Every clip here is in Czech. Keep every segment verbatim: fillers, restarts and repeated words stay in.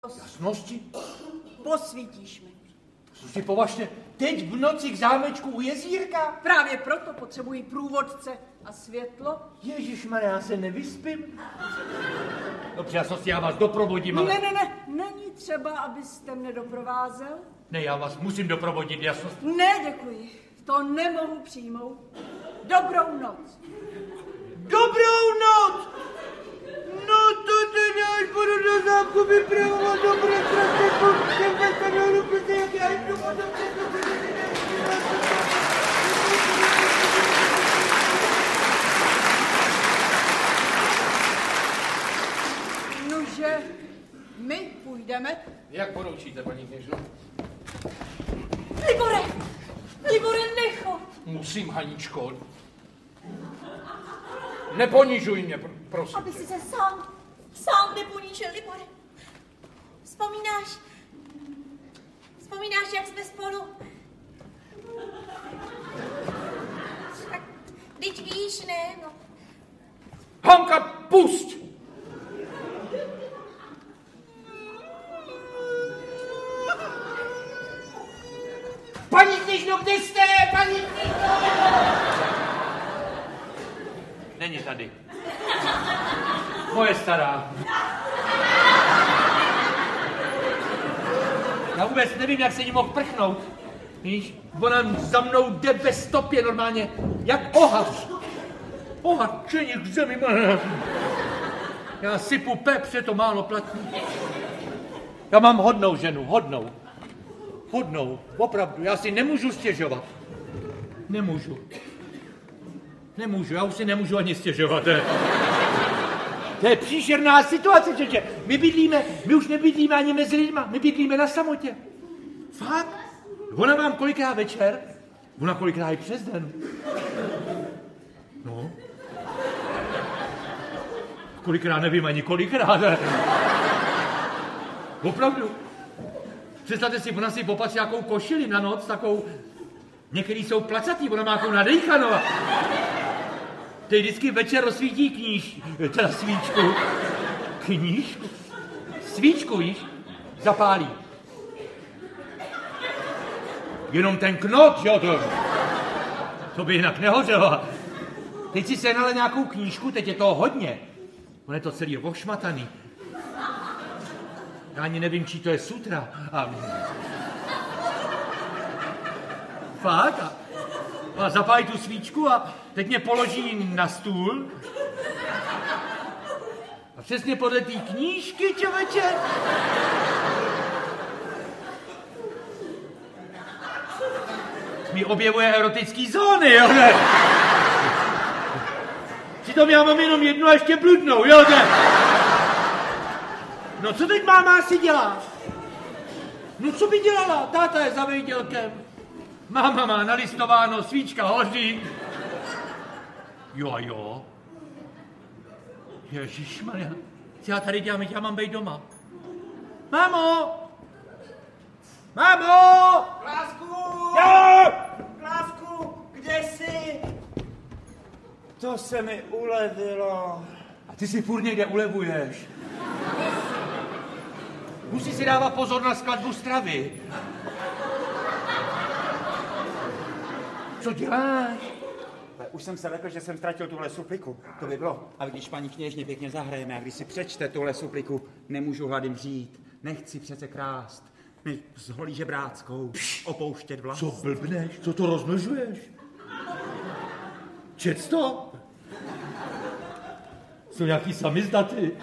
Jasnosti? Posvítíš mi. Co si považte, teď v noci k zámečku u jezírka? Právě proto potřebuji průvodce a světlo. Ježišmarja, já se nevyspím. Dobře, jasnosti, já vás doprovodím, ale... Ne, ne, ne, není třeba, abyste mne doprovázel. Ne, já vás musím doprovodit, jasnosti. Ne, děkuji, to nemohu přijmout. Dobrou noc. Dobrou noc! No to teda, až budu do zámku vypravovat dobré krásné poučky, se dolů, protože jak já jdu o dobře, Nože, my půjdeme. Jak poroučíte, paní kněžno? Libore, Libore, nechod. Musím, Haničko. Neponižuj mě, pr- prosím. Aby si se sám, sám neponížil, Libore. Vzpomínáš, vzpomínáš, jak jsme spolu... Tak, teď víš, ne, no. Hanka, pusť! Paní kněžno, kde jste? Paní kněžno! Není tady. Moje stará. Já vůbec nevím, jak se jí mohl prchnout. Víš, ona za mnou jde bez stopě normálně, jak ohař. Ohačeně k zemi. Já sypu pepře, to málo platí. Já mám hodnou ženu, hodnou. Hodnou, opravdu, já si nemůžu stěžovat. Nemůžu. Nemůžu, já už si nemůžu ani stěžovat. To je příšerná situace, čeče. My bydlíme, my už nebydlíme ani mezi lidma, my bydlíme na samotě. Fakt? Ona vám kolikrát večer, ona kolikrát i přes den. No. Kolikrát nevím ani kolikrát. Opravdu. Představte si, ona si popatří nějakou košili na noc, takovou, některý jsou placatý, ona má takovou nadejchanou. Teď vždycky večer rozsvítí kníž, teda svíčku. Knížku? Svíčku, víš, zapálí. Jenom ten knot, jo, to, to by jinak nehořelo. Teď si sehnala nějakou knížku, teď je toho hodně. On je to celý ošmataný. Já ani nevím, čí to je sutra. A... Fakt? A, a zapálí tu svíčku a teď mě položí na stůl. A přesně podle té knížky, čověče. Mi objevuje erotický zóny, jo, ne? Přitom já mám jenom jednu a ještě bludnou, jo, ne? No co teď máma asi dělá? No co by dělala? Táta je za vejdělkem. Máma má nalistováno, svíčka hoří. Jo a jo. Ježišmarja. Co já tady dělám, já mám být doma. Mámo! Mámo! Klásku! Jo! Klásku, kde jsi? To se mi ulevilo. A ty si furt někde ulevuješ. Musí si dávat pozor na skladbu stravy. Co děláš? Už jsem se lekl, že jsem ztratil tuhle supliku. To by bylo. A když paní kněžně pěkně zahrajeme a když si přečte tuhle supliku, nemůžu hlady mřít. Nechci přece krást. My s holí žebráckou opouštět vlast. Co blbneš? Co to rozmlžuješ? Čec to? Jsou nějaký samizdaty.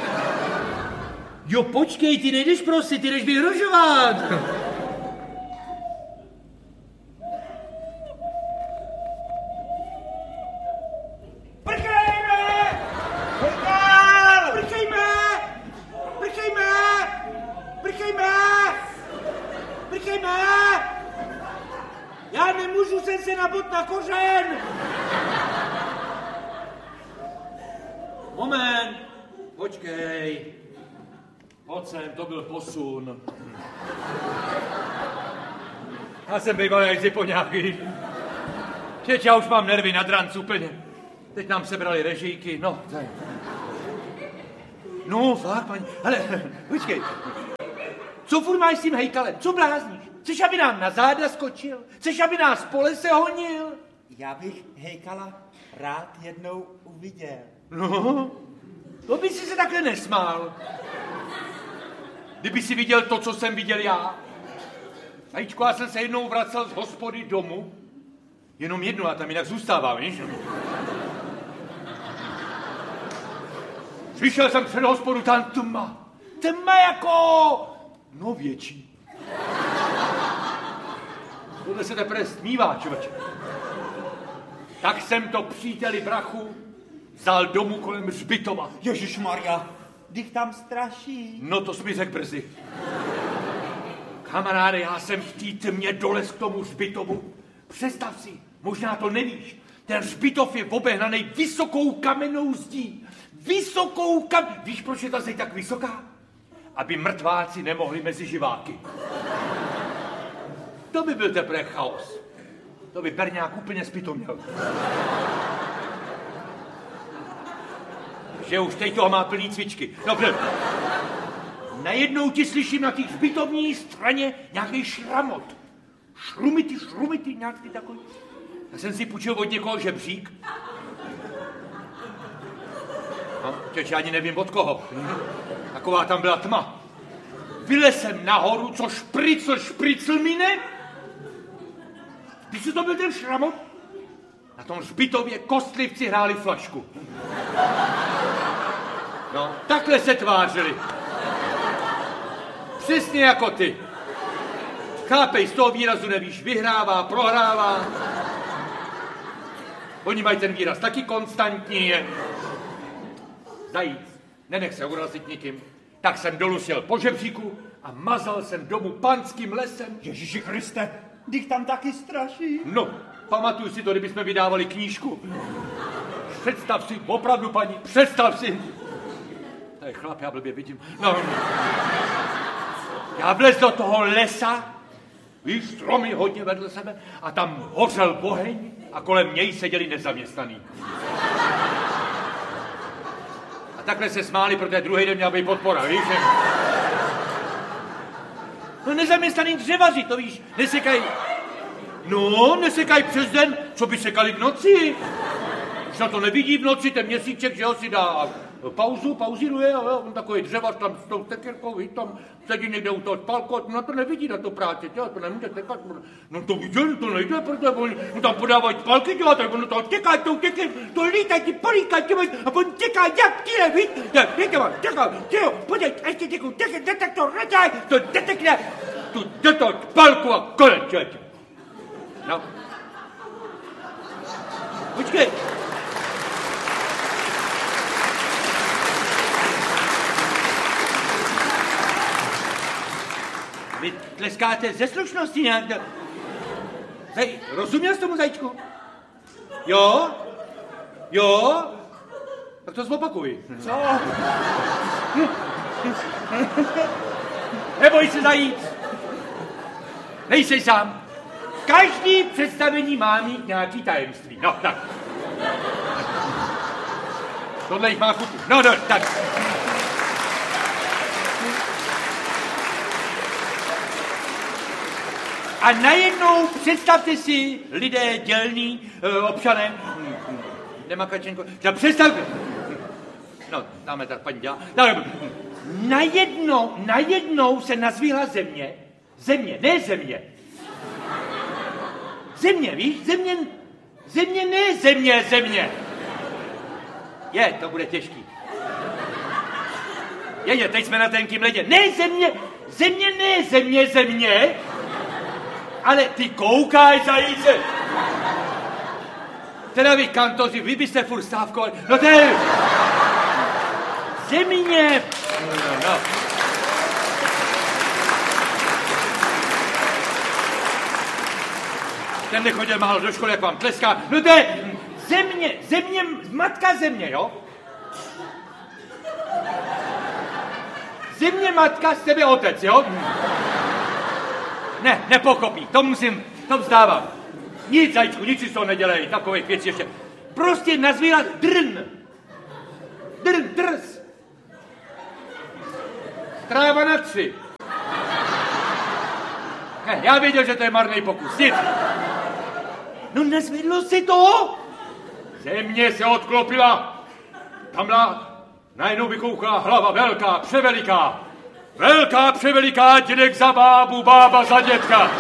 Jo, počkej, ty nejdeš prosit, ty jdeš vyhrožovat. Prchejme! Prchal! Prchejme! Prchejme! Prchejme! Prchejme! Já nemůžu sem se nabot na kořen! Moment, počkej. Pojď sem, to byl posun. Já jsem býval jak si po nějaký. Čeč, já už mám nervy na dranc úplně. Teď nám sebrali režijky, no. No, fakt, paní, ale počkej. Co furt máš s tím hejkalem? Co blázníš? Chceš, aby nám na záda skočil? Chceš, aby nás po lese honil? Já bych hejkala rád jednou uviděl. No, to by si se takhle nesmál. Kdyby si viděl to, co jsem viděl já. Zajíčko, já jsem se jednou vracel z hospody domů. Jenom jednou, a tam jinak zůstávám, víš? Slyšel jsem před hospodu tam tma. Tma jako... no větší. Tohle se teprve smívá, člověče. Tak jsem to příteli brachu vzal domů kolem hřbitova. Ježišmarja, když tam straší. No to jsi mi řekl brzy. Kamaráde, já jsem v té tmě dolez k tomu hřbitovu. Představ si, možná to nevíš, ten hřbitov je obehnaný vysokou kamennou zdí. Vysokou kam... Víš, proč je ta zeď tak vysoká? Aby mrtváci nemohli mezi živáky. To by byl teprve chaos. To by Berňák úplně zpytoměl. Že už teď toho má plný cvičky. Dobře. Najednou ti slyším na té hřbitovní straně nějaký šramot. Šrumity, šrumity, nějaký takový. Já jsem si půjčil od někoho žebřík. No, těč, já ani nevím od koho. Taková tam byla tma. Vylez jsem nahoru, co špricl, špricl mine. Víš, co to byl ten šramot? Na tom hřbitově kostlivci hráli flašku. No, takhle se tvářili. Přesně jako ty. Chápej, z toho výrazu nevíš, vyhrává, prohrává. Oni mají ten výraz taky konstantní. Zajíc, nenech se urazit nikým. Tak jsem dolů šel po žebříku a mazal jsem domů panským lesem. Ježíši Kriste, když tam taky straší. No, pamatuju si to, kdybychom vydávali knížku. Představ si, opravdu paní, představ si. To je chlap, já blbě vidím. No. Já vlez do toho lesa, víš, stromy hodně vedle sebe, a tam hořel oheň a kolem něj seděli nezaměstnaný. A takhle se smáli, protože druhý den měla být podpora, víš? No nezaměstnaný dřevaři, to víš, nesekají. No, nesekají přes den, co by sekali v noci. Už na to nevidí v noci, ten měsíček, že ho si dá pauzu, pauzíruje, a on takový dřevař tam s tou tekirkou, víš, tam sedí někde u toho spálku, a na to nevidí, na to práci, těla, to nemůže tekat. No to viděl, to nejde, protože oni tam podávají spálky, dělat, tak ono to těká, to těká, to lítají, ty políkají, a on těká, jak tíle, víš, tak těká, těká, těká, podej, ještě těkou, těká, detektor, raťaj, to detekne, tu do toho spálku a konec, člověče. No. Počkej. Vy tleskáte ze slušnosti nějak. Zaj, rozuměl jsi tomu, zajíčku? Jo? Jo? Tak to zopakuj. Co? Neboj se, zajíc. Nejseš sám. Každý představení má mít nějaký tajemství. No, tak. Tohle jich má chuť. No, no, tak. A najednou představte si, lidé dělní, občané, Nemakačenko, představte. No, dáme tak, paní dělá. Najednou, najednou se nazvíla země. Země, ne země. Země, víš? Země, země, ne země, země. Je, to bude těžký. Je, je, teď jsme na tenkým ledě. Ne země, země, ne země, země. Ale ty koukáš, zajíce. Teda vy kantoři, vy byste furt stávkovali. No to je... Země. No, no, no. Ten nechodil málo do školy, jak vám tleská. No to je země, země, matka země, jo? Země, matka, z tebe otec, jo? Ne, nepochopí, to musím, to vzdávám. Nic, zajíčku, nic si z toho nedělej, takových věcí ještě. Prostě nazvírat drn. Drn, drs. Tráva na tři. Ne, já věděl, že to je marný pokus. Nic. No nezvedlo si to? Země se odklopila. Tamhle najednou vykouchá hlava velká, převeliká. Velká, převeliká, dědek za bábu, bába za dědka.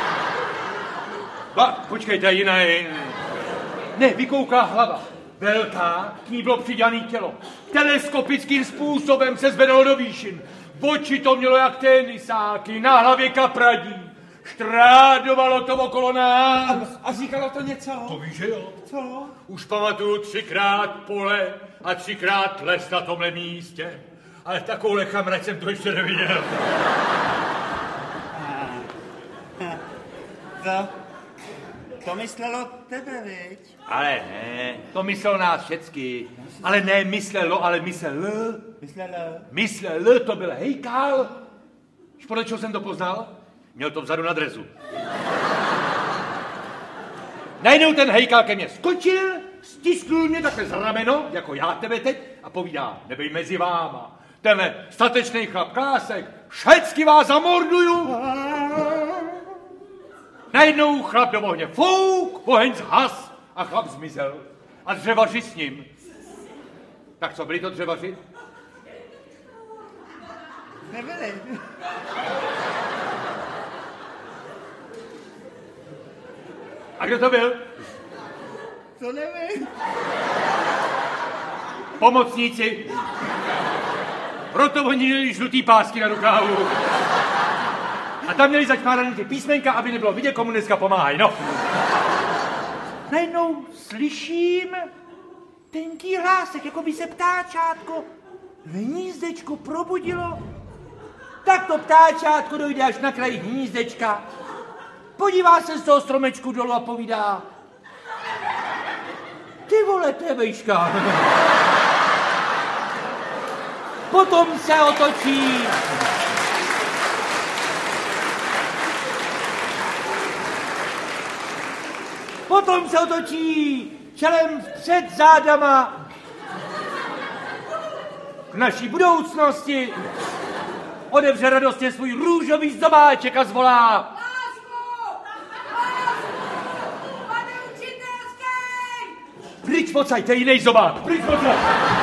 Ba, počkejte, jiné. Ne, vykouká hlava. Velká, k ní bylo přidělané tělo. Teleskopickým způsobem se zvedalo do výšin. Oči to mělo jak tenisáky, na hlavě kapradí. Štrádovalo to okolo nás. A, a říkalo to něco? To víš, že jo? Co? Už pamatuju třikrát pole a třikrát les na tomhle místě. Ale takovouhle chamrať jsem to ještě neviděl. To, to myslelo tebe, viď? Ale ne, to myslelo nás všecky. Ale ne myslelo, ale myslel. Myslelo? Myslel, to byl hejkal. Víš, podle čeho jsem to poznal? Měl to vzadu na drezu. Najednou ten hejkal ke mně skočil, stisknul mě takhle za rameno, jako já tebe teď, a povídá, nebej mezi váma. Tenhle statečný chlap Klásek, všecky vás zamorduju. Najednou chlap do ohně fouk, oheň zhas a chlap zmizel. A dřevaři s ním. Tak co, byli to dřevaři? Nebyli. A kdo to byl? To nevím. Pomocníci. Proto oni měli žlutý pásky na rukávu. A tam měli začmáraný ty písmenka, aby nebylo vidět, komu dneska pomáhají, no. Najednou slyším tenký hlásek, jako by se ptáčátko v hnízdečku probudilo. Tak to ptáčátko dojde až na kraji hnízdečka, podívá se z toho stromečku dolů a povídá: ty vole, to je vejška. Potom se otočí. Potom se otočí čelem před zádama k naší budoucnosti. Odevře radostně svůj růžový zobáček a zvolá: Lásku! Lásku! Pane učitelský! Pryč pocaj, to je jiný zobák. Pryč pocaj.